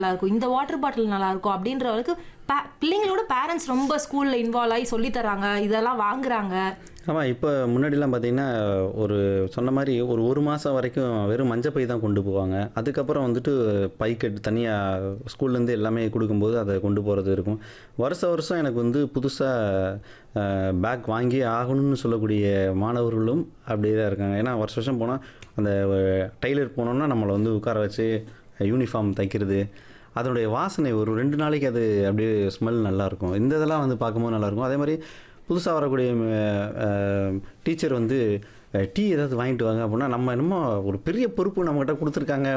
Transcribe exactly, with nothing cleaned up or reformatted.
நல்லாயிருக்கும். இந்த water bottle நல்லாயிருக்கும் அப்படின்ற அளவுக்கு பே பிள்ளைங்களோட பேரண்ட்ஸ் ரொம்ப ஸ்கூல்ல இன்வால்வ் ஆகி சொல்லி தராங்க. இதெல்லாம் வாங்குறாங்க. ஆமா. இப்ப முன்னாடிலாம் பார்த்தீங்கன்னா, ஒரு சொன்ன மாரி ஒரு 1 மாசம் வரைக்கும் வெறும் மஞ்ச பை தான் கொண்டு போவாங்க. அதுக்கப்புறம் வந்துட்டு பைக்கெட் தனியா ஸ்கூல்லேருந்து எல்லாமே குடுக்கும்போது அத கொண்டு போறது இருக்கும். வருஷம் வருஷம் எனக்கு வந்து புதுசா அ பேக் வாங்கியே ஆகணும்னு சொல்லக்கூடிய மாணவர்களும் அப்படியே தான் இருக்காங்க. ஏன்னா வருஷம் வருஷம் போனா, அந்த டெய்லர் போனோம்னா நம்மள வந்து உட்கார வச்சு யூனிஃபார்ம் தைக்கிறது, அதனுடைய வாசனை ஒரு ரெண்டு நாளைக்கு அது அப்படியே ஸ்மெல் நல்லாயிருக்கும். இந்த இதெல்லாம் வந்து பார்க்கும்போது நல்லாயிருக்கும். அதேமாதிரி புதுசா வரக்கூடிய அ டீச்சர் வந்து டீ ஏதாவது வாங்கிட்டு வாங்க அப்படின்னா, நம்ம என்னமோ ஒரு பெரிய பொறுப்பு நம்மகிட்ட குடுத்துருக்காங்க